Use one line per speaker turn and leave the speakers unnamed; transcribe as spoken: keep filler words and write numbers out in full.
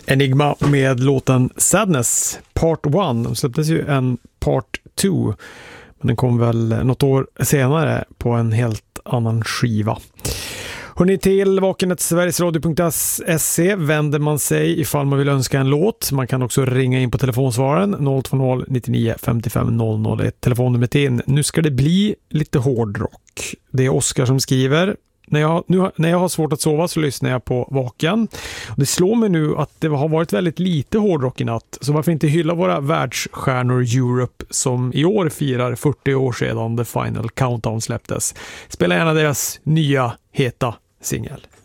Enigma med låten Sadness Part ett. De släpptes ju en Part två, men den kom väl något år senare på en helt annan skiva. Hörrni, till vakenet sverigesradio punkt se vänder man sig ifall man vill önska en låt. Man kan också ringa in på telefonsvaren noll två noll nittionio femtiofem noll noll ett, telefonnumret in. Nu ska det bli lite hårdrock. Det är Oskar som skriver. När jag, nu, när jag har svårt att sova så lyssnar jag på Vaken. Det slår mig nu att det har varit väldigt lite hårdrock i natt. Så varför inte hylla våra världsstjärnor Europe som i år firar fyrtio år sedan The Final Countdown släpptes. Spela gärna deras nya heta singel.